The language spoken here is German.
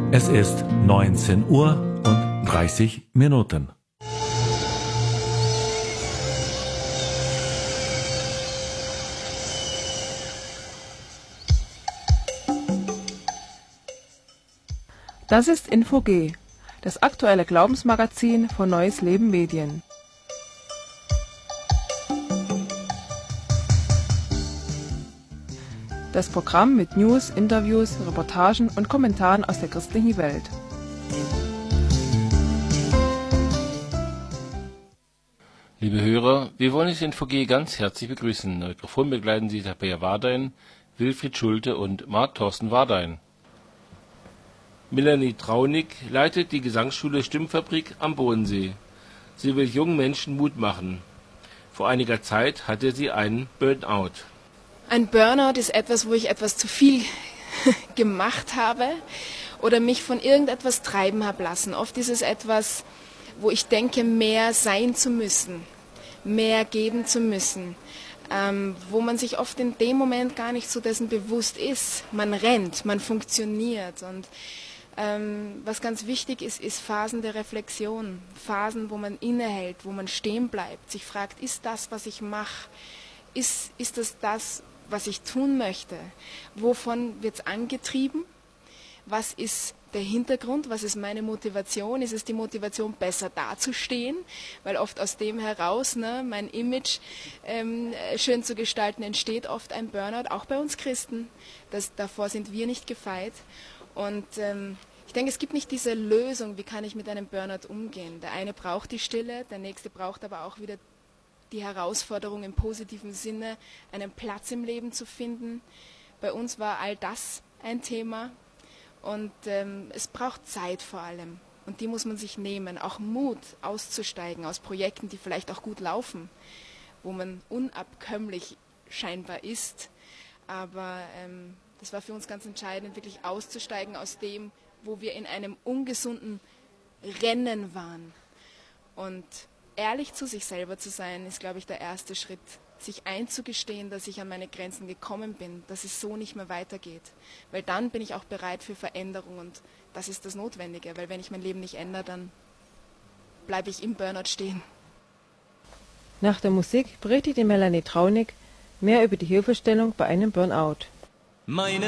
Es ist 19 Uhr und 30 Minuten. Das ist Info-G, das aktuelle Glaubensmagazin von Neues Leben Medien. Das Programm mit News, Interviews, Reportagen und Kommentaren aus der christlichen Welt. Liebe Hörer, wir wollen das Info-G ganz herzlich begrüßen. Mikrofon begleiten Sie Tabea Wardein, Wilfried Schulte und Marc Thorsten Wardein. Melanie Traunig leitet die Gesangsschule Stimmfabrik am Bodensee. Sie will jungen Menschen Mut machen. Vor einiger Zeit hatte sie einen Burnout. Ein Burnout ist etwas, wo ich etwas zu viel gemacht habe oder mich von irgendetwas treiben habe lassen. Oft ist es etwas, wo ich denke, mehr sein zu müssen, mehr geben zu müssen, wo man sich oft in dem Moment gar nicht so dessen bewusst ist. Man rennt, man funktioniert und was ganz wichtig ist, ist Phasen der Reflexion, Phasen, wo man innehält, wo man stehen bleibt, sich fragt, ist das, was ich mache, ist das, was ich tun möchte? Wovon wird es angetrieben? Was ist der Hintergrund? Was ist meine Motivation? Ist es die Motivation, besser dazustehen? Weil oft aus dem heraus, mein Image schön zu gestalten, entsteht oft ein Burnout, auch bei uns Christen. Davor sind wir nicht gefeit. Und ich denke, es gibt nicht diese Lösung, wie kann ich mit einem Burnout umgehen. Der eine braucht die Stille, der nächste braucht aber auch wieder die Herausforderung im positiven Sinne, einen Platz im Leben zu finden. Bei uns war all das ein Thema und es braucht Zeit vor allem und die muss man sich nehmen, auch Mut auszusteigen aus Projekten, die vielleicht auch gut laufen, wo man unabkömmlich scheinbar ist, aber das war für uns ganz entscheidend, wirklich auszusteigen aus dem, wo wir in einem ungesunden Rennen waren und ehrlich zu sich selber zu sein, ist, glaube ich, der erste Schritt. Sich einzugestehen, dass ich an meine Grenzen gekommen bin, dass es so nicht mehr weitergeht. Weil dann bin ich auch bereit für Veränderung und das ist das Notwendige. Weil wenn ich mein Leben nicht ändere, dann bleibe ich im Burnout stehen. Nach der Musik berichtet die Melanie Traunig mehr über die Hilfestellung bei einem Burnout. Meine